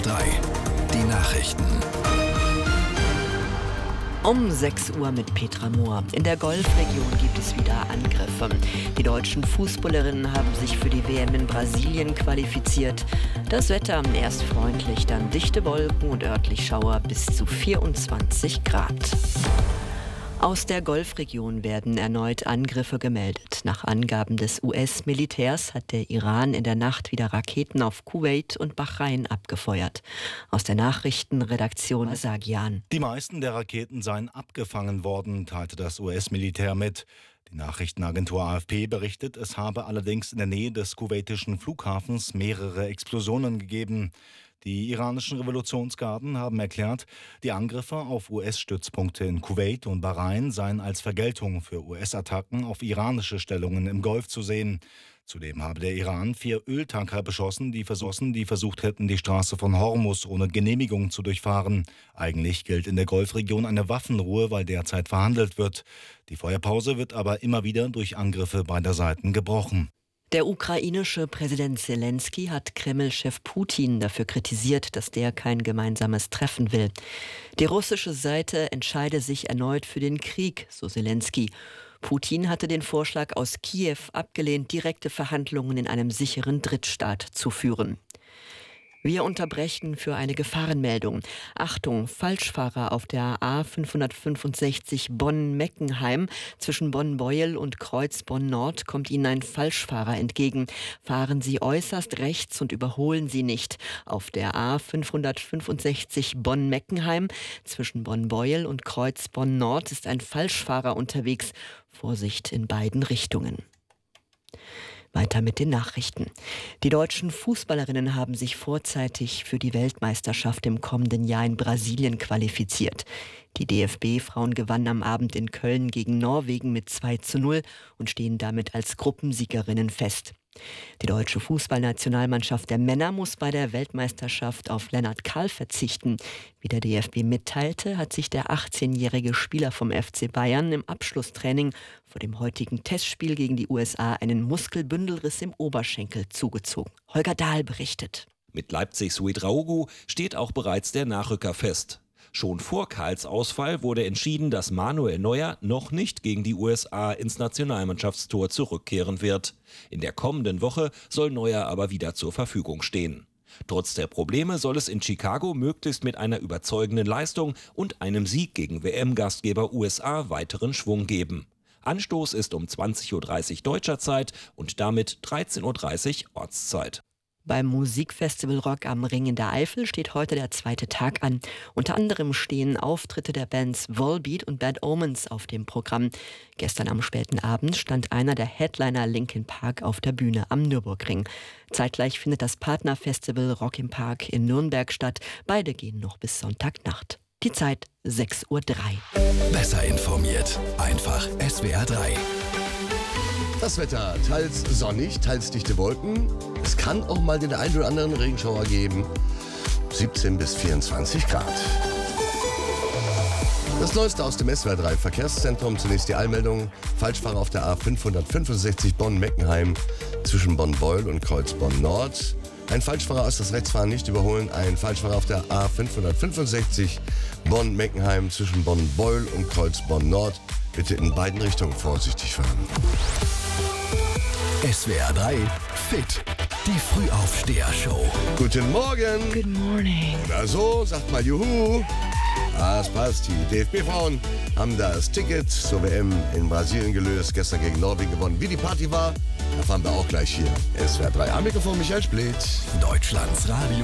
3, die Nachrichten. Um 6 Uhr mit Petra Mohr. In der Golfregion gibt es wieder Angriffe. Die deutschen Fußballerinnen haben sich für die WM in Brasilien qualifiziert. Das Wetter erst freundlich, dann dichte Wolken und örtlich Schauer bis zu 24 Grad. Aus der Golfregion werden erneut Angriffe gemeldet. Nach Angaben des US-Militärs hat der Iran in der Nacht wieder Raketen auf Kuwait und Bahrain abgefeuert. Aus der Nachrichtenredaktion Sagian. Die meisten der Raketen seien abgefangen worden, teilte das US-Militär mit. Die Nachrichtenagentur AFP berichtet, es habe allerdings in der Nähe des kuwaitischen Flughafens mehrere Explosionen gegeben. Die iranischen Revolutionsgarden haben erklärt, die Angriffe auf US-Stützpunkte in Kuwait und Bahrain seien als Vergeltung für US-Attacken auf iranische Stellungen im Golf zu sehen. Zudem habe der Iran 4 Öltanker beschossen, die versucht hätten, die Straße von Hormuz ohne Genehmigung zu durchfahren. Eigentlich gilt in der Golfregion eine Waffenruhe, weil derzeit verhandelt wird. Die Feuerpause wird aber immer wieder durch Angriffe beider Seiten gebrochen. Der ukrainische Präsident Zelensky hat Kreml-Chef Putin dafür kritisiert, dass der kein gemeinsames Treffen will. Die russische Seite entscheide sich erneut für den Krieg, so Zelensky. Putin hatte den Vorschlag aus Kiew abgelehnt, direkte Verhandlungen in einem sicheren Drittstaat zu führen. Wir unterbrechen für eine Gefahrenmeldung. Achtung, Falschfahrer auf der A565 Bonn-Meckenheim. Zwischen Bonn-Beuel und Kreuz Bonn-Nord kommt Ihnen ein Falschfahrer entgegen. Fahren Sie äußerst rechts und überholen Sie nicht. Auf der A565 Bonn-Meckenheim zwischen Bonn-Beuel und Kreuz Bonn-Nord ist ein Falschfahrer unterwegs. Vorsicht in beiden Richtungen. Weiter mit den Nachrichten. Die deutschen Fußballerinnen haben sich vorzeitig für die Weltmeisterschaft im kommenden Jahr in Brasilien qualifiziert. Die DFB-Frauen gewannen am Abend in Köln gegen Norwegen mit 2:0 und stehen damit als Gruppensiegerinnen fest. Die deutsche Fußballnationalmannschaft der Männer muss bei der Weltmeisterschaft auf Lennart Kahl verzichten. Wie der DFB mitteilte, hat sich der 18-jährige Spieler vom FC Bayern im Abschlusstraining vor dem heutigen Testspiel gegen die USA einen Muskelbündelriss im Oberschenkel zugezogen. Holger Dahl berichtet. Mit Leipzigs Ouedraogo steht auch bereits der Nachrücker fest. Schon vor Kahls Ausfall wurde entschieden, dass Manuel Neuer noch nicht gegen die USA ins Nationalmannschaftstor zurückkehren wird. In der kommenden Woche soll Neuer aber wieder zur Verfügung stehen. Trotz der Probleme soll es in Chicago möglichst mit einer überzeugenden Leistung und einem Sieg gegen WM-Gastgeber USA weiteren Schwung geben. Anstoß ist um 20:30 Uhr deutscher Zeit und damit 13:30 Uhr Ortszeit. Beim Musikfestival Rock am Ring in der Eifel steht heute der zweite Tag an. Unter anderem stehen Auftritte der Bands Volbeat und Bad Omens auf dem Programm. Gestern am späten Abend stand einer der Headliner Linkin Park auf der Bühne am Nürburgring. Zeitgleich findet das Partnerfestival Rock im Park in Nürnberg statt. Beide gehen noch bis Sonntagnacht. Die Zeit 6:03 Uhr. Besser informiert, einfach SWR 3. Das Wetter, teils sonnig, teils dichte Wolken. Es kann auch mal den einen oder anderen Regenschauer geben. 17 bis 24 Grad. Das Neueste aus dem SWR 3 Verkehrszentrum. Zunächst die Eilmeldung. Falschfahrer auf der A565 Bonn-Meckenheim zwischen Bonn-Beuel und Kreuz Bonn-Nord. Ein Falschfahrer aus das Rechtsfahren nicht überholen. Ein Falschfahrer auf der A565 Bonn-Meckenheim zwischen Bonn-Beuel und Kreuz Bonn-Nord. Bitte in beiden Richtungen vorsichtig fahren. SWR 3 Fit, die Frühaufsteher-Show. Guten Morgen. Good morning. Oder so, sagt mal Juhu. Das passt. Die DFB-Frauen haben das Ticket zur WM in Brasilien gelöst. Gestern gegen Norwegen gewonnen. Wie die Party war, erfahren wir auch gleich hier. SWR 3 am Mikrofon Michael Splitt. Deutschlands Radio